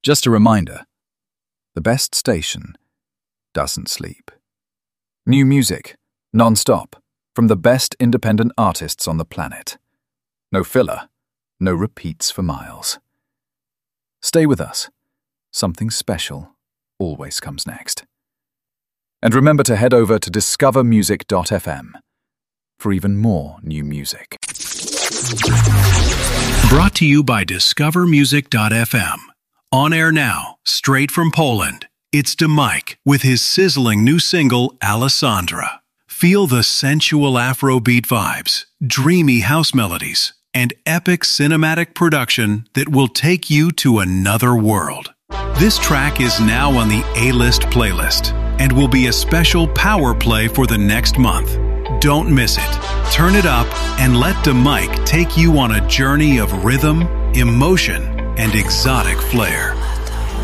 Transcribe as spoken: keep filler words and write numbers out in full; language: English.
Just a reminder, the best station doesn't sleep. New music, non-stop, from the best independent artists on the planet. No filler, no repeats for miles. Stay with us. Something special always comes next. And remember to head over to discover music dot f m for even more new music. Brought to you by discover music dot f m. On air now, straight from Poland, it's DeMike with his sizzling new single, Alessandra. Feel the sensual Afrobeat vibes, dreamy house melodies, and epic cinematic production that will take you to another world. This track is now on the A-List playlist and will be a special power play for the next month. Don't miss it. Turn it up and let DeMike take you on a journey of rhythm, emotion, and exotic flair.